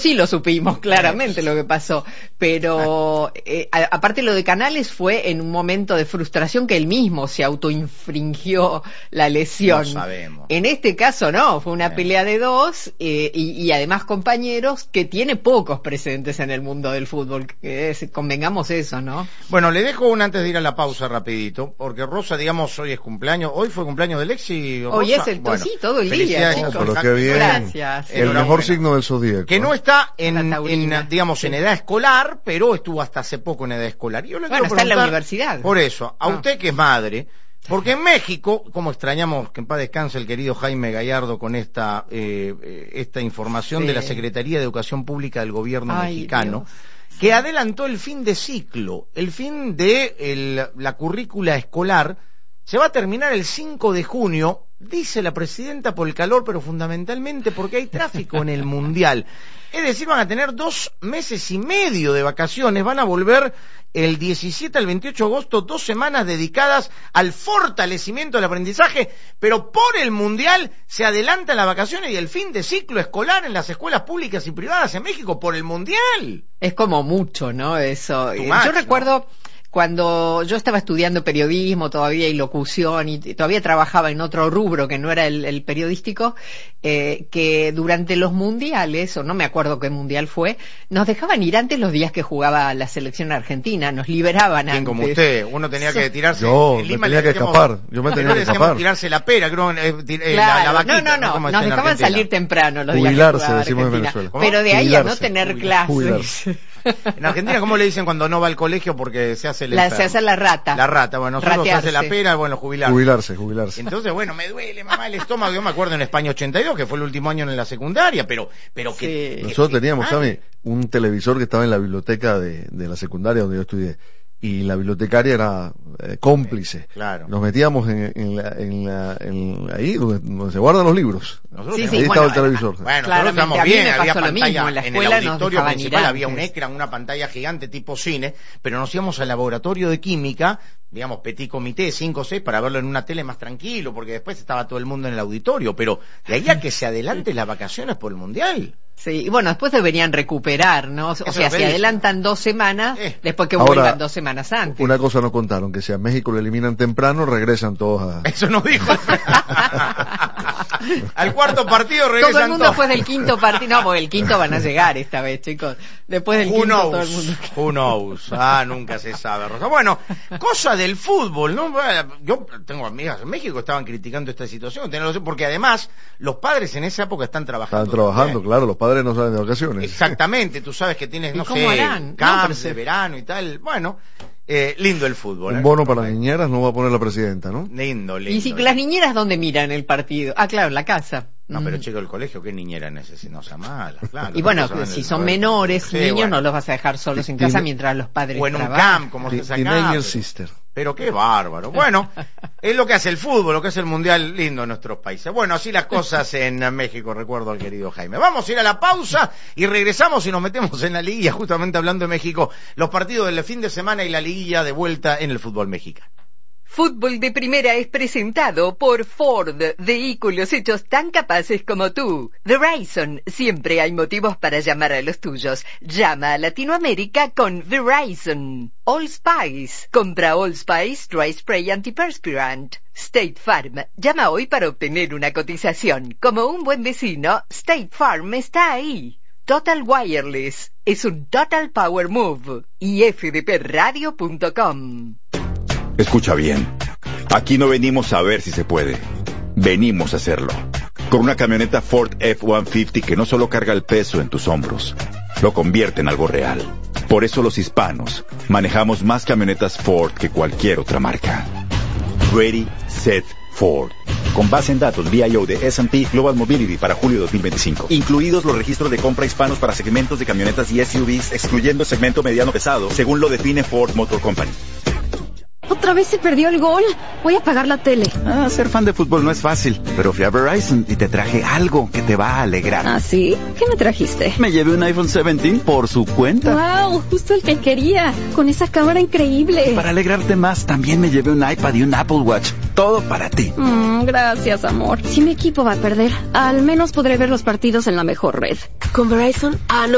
Sí lo supimos claramente lo que pasó, pero aparte lo de Canales fue en un momento de frustración que él mismo se autoinfringió la lesión. No sabemos. En este caso no, fue una pelea de dos y además compañeros que tiene pocos precedentes en el mundo del fútbol, convengamos eso, ¿no? Bueno, le dejo una antes de ir a la pausa rapidito, porque Rosa, digamos, hoy es cumpleaños, hoy fue cumpleaños de Lexi. Rosa. Hoy es sí, todo el día, chicos. Pero qué bien. Gracias. El mejor signo del zodíaco. Que no está digamos, en edad escolar, pero estuvo hasta hace poco en edad escolar. Yo le quiero está en la universidad. Por eso, a usted que es madre, porque en México, como extrañamos que en paz descanse el querido Jaime Gallardo con esta información de la Secretaría de Educación Pública del gobierno mexicano, Dios, que adelantó el fin de ciclo, el fin de la currícula escolar, se va a terminar el 5 de junio, dice la presidenta, por el calor, pero fundamentalmente porque hay tráfico en el Mundial. Es decir, van a tener 2 meses y medio de vacaciones, van a volver el 17 al 28 de agosto, 2 semanas dedicadas al fortalecimiento del aprendizaje, pero por el Mundial se adelantan las vacaciones y el fin de ciclo escolar en las escuelas públicas y privadas en México por el Mundial. Es como mucho, ¿no? Eso. Yo recuerdo cuando yo estaba estudiando periodismo todavía y locución y todavía trabajaba en otro rubro que no era el periodístico, que durante los mundiales, o no me acuerdo qué mundial fue, nos dejaban ir antes los días que jugaba la selección argentina, nos liberaban antes. Como usted, uno tenía que tirarse. Yo me tenía que escapar. Tirarse la pera, creo, la vaquita. No, nos dejaban salir temprano los días que jugaba decimos en Argentina. Venezuela. Pero de ahí a no tener clases. En Argentina, ¿cómo le dicen cuando no va al colegio? Porque se hace se hace la rata. La rata, bueno, nosotros se hace la pera, bueno, jubilarse. Entonces, bueno, me duele, mamá, el estómago. Yo me acuerdo en España 82, que fue el último año en la secundaria, pero que... Nosotros teníamos, Sammy, un televisor que estaba en la biblioteca de la secundaria donde yo estudié. Y la bibliotecaria era cómplice. Claro. Nos metíamos ahí donde se guardan los libros. Ahí estaba el televisor. Bueno, nosotros estamos bien, había pantalla en el auditorio principal, había un ecran, una pantalla gigante tipo cine, pero nos íbamos al laboratorio de química, digamos, petit comité, 5 o 6, para verlo en una tele más tranquilo, porque después estaba todo el mundo en el auditorio, pero de ahí a que se adelante las vacaciones por el Mundial. Sí, y bueno, después deberían recuperar, ¿no? O sea, si adelantan 2 semanas, después que vuelvan 2 semanas antes. Una cosa nos contaron, que si a México lo eliminan temprano, regresan todos a... Eso nos dijo. Al cuarto partido regresan todo el mundo después del quinto partido. No, porque el quinto van a llegar esta vez, chicos. Después del quinto todo el mundo... Who knows? Nunca se sabe, Rosa. Bueno, cosa del fútbol, ¿no? Yo tengo amigas en México que estaban criticando esta situación, porque además los padres en esa época están trabajando. Claro, los padres no salen de vacaciones. Exactamente, tú sabes que tienes, no sé, camps de verano y tal. Bueno, lindo el fútbol. Un bono para niñeras no va a poner la presidenta, ¿no? Lindo. Y si las niñeras, ¿dónde miran el partido? Claro, en la casa. No, pero chico, el colegio, ¿qué niñera no sea mala? Claro, y bueno, si son menores, niños, no los vas a dejar solos en casa mientras los padres trabajan. O en un camp, como se saca. Teenager sister. Pero qué bárbaro. Bueno, es lo que hace el fútbol, lo que hace el mundial lindo en nuestros países. Bueno, así las cosas en México, recuerdo al querido Jaime. Vamos a ir a la pausa y regresamos y nos metemos en la liguilla, justamente hablando de México, los partidos del fin de semana y la liguilla de vuelta en el fútbol mexicano. Fútbol de Primera es presentado por Ford, vehículos hechos tan capaces como tú. Verizon, siempre hay motivos para llamar a los tuyos. Llama a Latinoamérica con Verizon. All Spice, compra All Spice Dry Spray Antiperspirant. State Farm, llama hoy para obtener una cotización. Como un buen vecino, State Farm está ahí. Total Wireless, es un Total Power Move. Y fdpradio.com. Escucha bien, aquí no venimos a ver si se puede, venimos a hacerlo. Con una camioneta Ford F-150 que no solo carga el peso en tus hombros, lo convierte en algo real. Por eso los hispanos manejamos más camionetas Ford que cualquier otra marca. Ready, Set, Ford. Con base en datos VIO de S&P Global Mobility para julio de 2025. Incluidos los registros de compra hispanos para segmentos de camionetas y SUVs, excluyendo el segmento mediano pesado, según lo define Ford Motor Company. ¿Otra vez se perdió el gol? Voy a apagar la tele. Ser fan de fútbol no es fácil, pero fui a Verizon y te traje algo que te va a alegrar. ¿Ah, sí? ¿Qué me trajiste? Me llevé un iPhone 17 por su cuenta. ¡Wow! Justo el que quería, con esa cámara increíble. Para alegrarte más, también me llevé un iPad y un Apple Watch. Todo para ti. Gracias, amor. Si mi equipo va a perder, al menos podré ver los partidos en la mejor red. Con Verizon, no